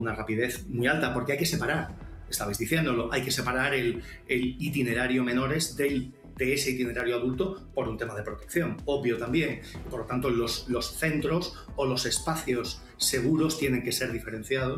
una rapidez muy alta, porque hay que separar, estabais diciéndolo, hay que separar el itinerario menores de ese itinerario adulto por un tema de protección, obvio también. Por lo tanto, los centros o los espacios seguros tienen que ser diferenciados